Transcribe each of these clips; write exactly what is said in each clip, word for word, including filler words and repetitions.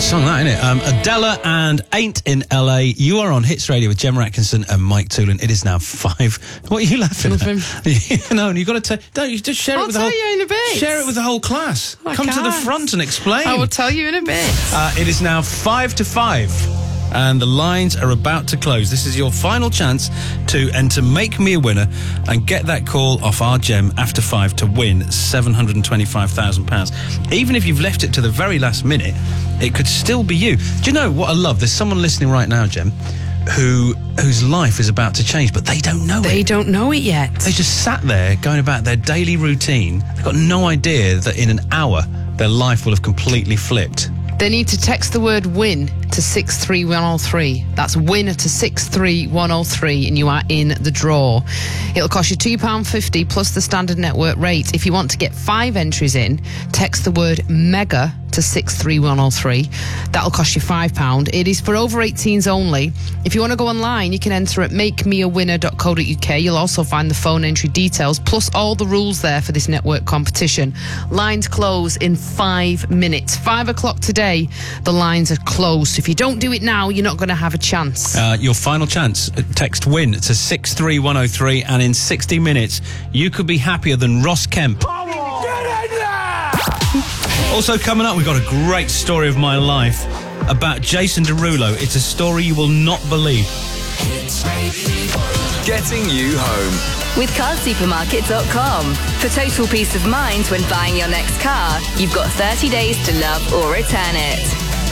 song, that, isn't it? Um, Adela and Ain't in L A. You are on Hits Radio with Gemma Atkinson and Mike Toolin. It is now five. What are you laughing Nothing. at? You know, and you've got to tell... Don't you just share I'll it with the tell whole... you in a bit. Share it with the whole class. I Come to the can't. front and explain. I will tell you in a bit. Uh, it is now five to five. And the lines are about to close. This is your final chance to enter Make Me a Winner and get that call off our Gem after five to win seven hundred twenty-five thousand pounds. Even if you've left it to the very last minute, it could still be you. Do you know what I love? There's someone listening right now, Gem, who whose life is about to change, but they don't know it. They don't know it yet. They just sat there going about their daily routine. They've got no idea that in an hour their life will have completely flipped. They need to text the word WIN to six three one oh three. That's WIN to six three one oh three and you are in the draw. It'll cost you two pounds fifty plus the standard network rate. If you want to get five entries in, text the word MEGA to six three one oh three. That'll cost you five pounds. It is for over eighteens only. If you want to go online, you can enter at make me a winner dot co dot uk. You'll also find the phone entry details, plus all the rules there for this network competition. Lines close in five minutes. Five o'clock today, the lines are closed. If you don't do it now, you're not going to have a chance. Uh, your final chance. Text WIN to six three one oh three, and in sixty minutes, you could be happier than Ross Kemp. Also coming up, we've got a great story of my life about Jason Derulo. It's a story you will not believe. Getting you home. With car supermarket dot com. For total peace of mind when buying your next car, you've got thirty days to love or return it.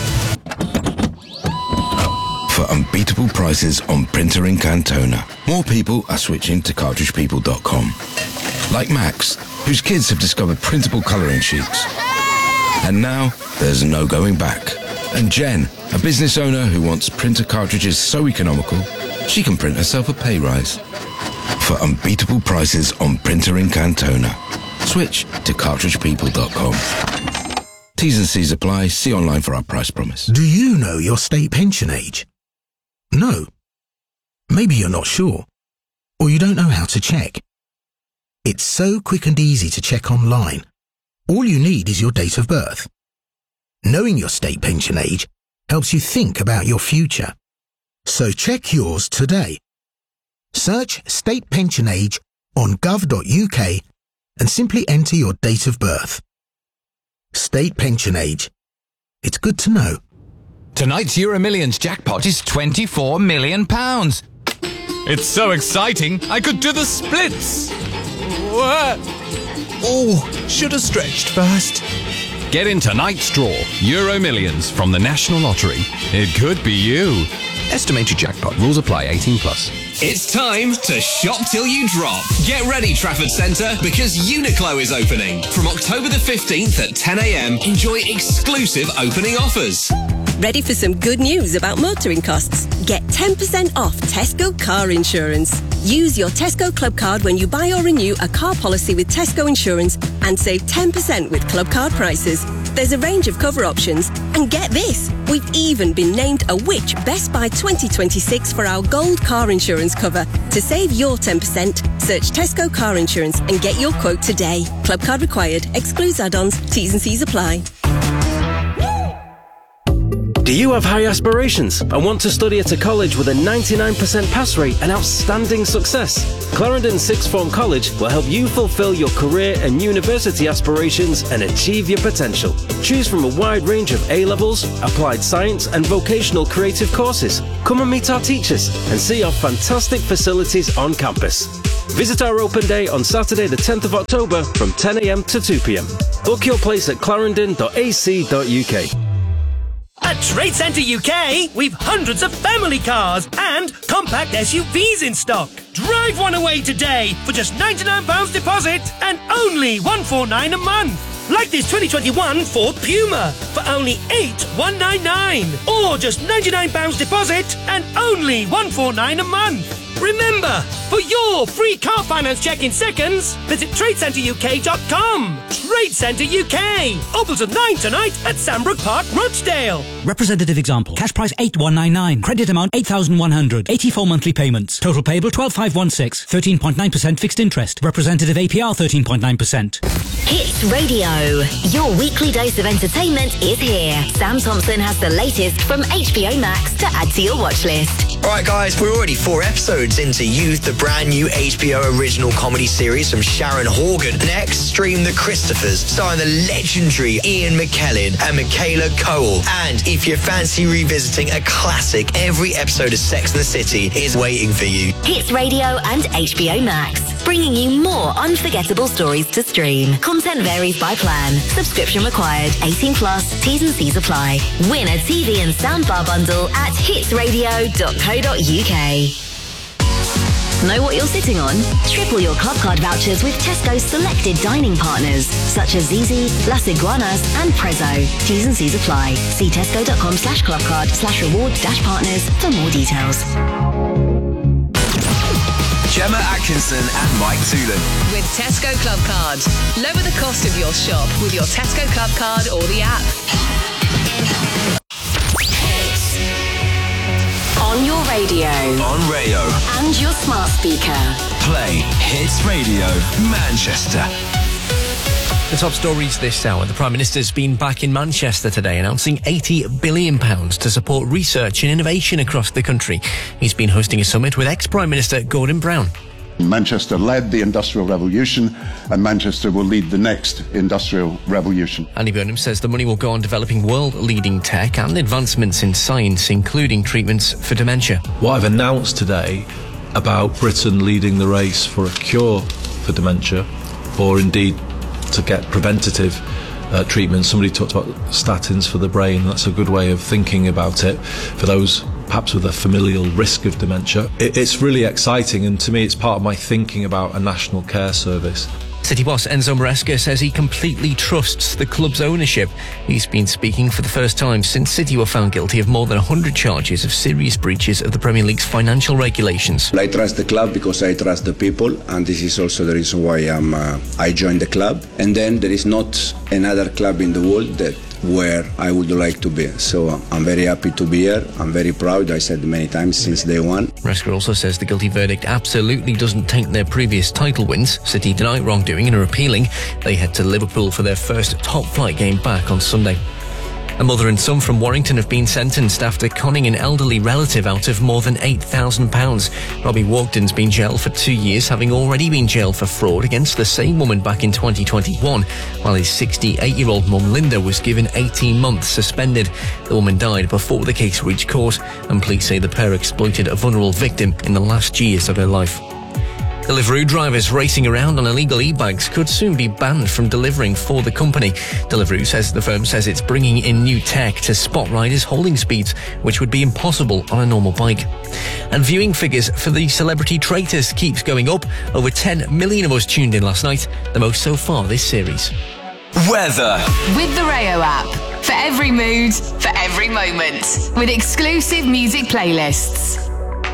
For unbeatable prices on printer in Cantona, more people are switching to cartridge people dot com. Like Max, whose kids have discovered printable colouring sheets. And now, there's no going back. And Jen, a business owner who wants printer cartridges so economical, she can print herself a pay rise. For unbeatable prices on printer in Cantona, switch to cartridge people dot com. T's and C's apply. See online for our price promise. Do you know your state pension age? No. Maybe you're not sure. Or you don't know how to check. It's so quick and easy to check online. All you need is your date of birth. Knowing your state pension age helps you think about your future. So check yours today. Search state pension age on gov dot uk and simply enter your date of birth. State pension age. It's good to know. Tonight's Euro Millions jackpot is twenty-four million pounds. It's so exciting, I could do the splits. What? Oh, should have stretched first. Get in tonight's draw, Euro Millions from the National Lottery. It could be you. Estimated jackpot. Rules apply. eighteen plus. It's time to shop till you drop. Get ready, Trafford Centre, because Uniqlo is opening. From October the fifteenth at ten a m, enjoy exclusive opening offers. Ready for some good news about motoring costs? Get ten percent off Tesco car insurance. Use your Tesco Club card when you buy or renew a car policy with Tesco Insurance and save ten percent with Club card prices. There's a range of cover options. And get this, we've even been named a Which Best Buy twenty twenty-six for our gold car insurance cover. To save your ten percent, search Tesco Car Insurance and get your quote today. Club card required. Excludes add-ons. T's and C's apply. Do you have high aspirations and want to study at a college with a ninety-nine percent pass rate and outstanding success? Clarendon Sixth Form College will help you fulfill your career and university aspirations and achieve your potential. Choose from a wide range of A-levels, applied science and vocational creative courses. Come and meet our teachers and see our fantastic facilities on campus. Visit our open day on Saturday the tenth of October from ten a m to two p m. Book your place at clarendon dot a c dot u k. At Trade Centre U K, we've hundreds of family cars and compact S U Vs in stock. Drive one away today for just ninety-nine pounds deposit and only one hundred forty-nine pounds a month. Like this twenty twenty-one Ford Puma for only eight thousand one hundred ninety-nine pounds. Or just ninety-nine pounds deposit and only one hundred forty-nine pounds a month. Remember, for your free car finance check in seconds, visit trade centre U K dot com. Trade Centre U K. Open till nine tonight at Sandbrook Park, Rochdale. Representative example. Cash price eight one nine nine. Credit amount eight thousand one hundred. eighty-four monthly payments. Total payable twelve thousand five hundred sixteen. thirteen point nine percent fixed interest. Representative A P R thirteen point nine percent. Hits Radio. Your weekly dose of entertainment is here. Sam Thompson has the latest from H B O Max to add to your watch list. Alright guys, we're already four episodes into Youth, the brand new H B O original comedy series from Sharon Horgan. Next, stream The Christophers, starring the legendary Ian McKellen and Michaela Coel. And if you fancy revisiting a classic, every episode of Sex and the City is waiting for you. Hits Radio and H B O Max, bringing you more unforgettable stories to stream. Content varies by plan. Subscription required. eighteen plus. T's and C's apply. Win a T V and soundbar bundle at hits radio dot co dot U K. Know what you're sitting on? Triple your club card vouchers with Tesco's selected dining partners, such as Zizi, Las Iguanas and Prezzo. T's and C's apply. See tesco dot com slash clubcard slash reward dash partners for more details. Gemma Atkinson and Mike Toolan. With Tesco Club Card. Lower the cost of your shop with your Tesco Club Card or the app. On your radio. On Rayo. And your smart speaker. Play Hits Radio Manchester. The top stories this hour. The Prime Minister's been back in Manchester today announcing eighty billion pounds to support research and innovation across the country. He's been hosting a summit with ex-Prime Minister Gordon Brown. Manchester led the Industrial Revolution, and Manchester will lead the next Industrial Revolution. Andy Burnham says the money will go on developing world-leading tech and advancements in science, including treatments for dementia. What I've announced today about Britain leading the race for a cure for dementia, or indeed to get preventative uh, treatment. Somebody talked about statins for the brain. That's a good way of thinking about it for those perhaps with a familial risk of dementia. It, it's really exciting, and to me it's part of my thinking about a national care service. City boss Enzo Maresca says he completely trusts the club's ownership. He's been speaking for the first time since City were found guilty of more than one hundred charges of serious breaches of the Premier League's financial regulations. I trust the club because I trust the people, and this is also the reason why I'm, uh, I joined the club. And then there is not another club in the world that where I would like to be. So uh, I'm very happy to be here. I'm very proud. I said many times since day one. Maresca also says the guilty verdict absolutely doesn't taint their previous title wins. City deny wrongdoing and are appealing. They head to Liverpool for their first top-flight game back on Sunday. A mother and son from Warrington have been sentenced after conning an elderly relative out of more than eight thousand pounds. Robbie Wogden's been jailed for two years, having already been jailed for fraud against the same woman back in twenty twenty-one, while his sixty-eight-year-old mum Linda was given eighteen months suspended. The woman died before the case reached court, and police say the pair exploited a vulnerable victim in the last years of her life. Deliveroo drivers racing around on illegal e-bikes could soon be banned from delivering for the company. Deliveroo says the firm says it's bringing in new tech to spot riders holding speeds, which would be impossible on a normal bike. And viewing figures for the Celebrity Traitors keeps going up. Over ten million of us tuned in last night, the most so far this series. Weather. With the Rayo app. For every mood, for every moment. With exclusive music playlists.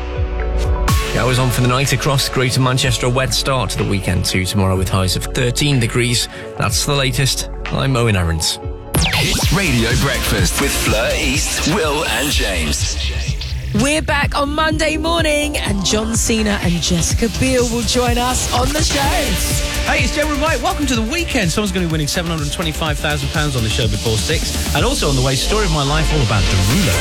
Showers on for the night across Greater Manchester. A wet start to the weekend too tomorrow with highs of thirteen degrees. That's the latest. I'm Owen Aarons. Hits Radio Breakfast with Fleur East, Will and James. We're back on Monday morning, and John Cena and Jessica Biel will join us on the show. Hey, it's Gemma and Mike. Welcome to the weekend. Someone's going to be winning seven hundred twenty-five thousand pounds on the show before six. And also on the way, story of my life all about Derulo.